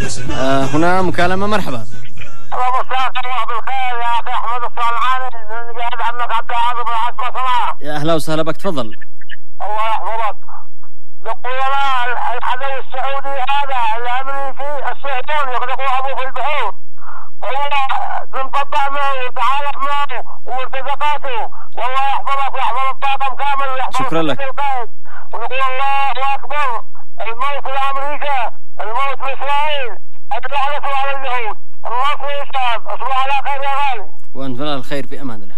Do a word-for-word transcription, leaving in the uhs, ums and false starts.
آه هنا مكالمة. مرحبا. الله مساك الله بالخير يا اخي احمد الصالحاني، قاعد عمك عبد العاطف العاصمة صلاح. يا اهلا وسهلا بك، تفضل. الله يحفظك. نقول الحدث السعودي هذا الامريكي الصهيوني يخلقوا ابوه في البحور، هو تنطبع معه وتعالق معه ومرتزقاته، والله يحفظك ويحفظ الطاقم كامل ويحفظ. شكرا لك. ونقول الله اكبر، الموت لامريكا، الموت لاسرائيل، اتلعنتوا على اليهود، النصر يشهد، اصبحوا على خير يا غالي. وانفنا الخير في امان الله.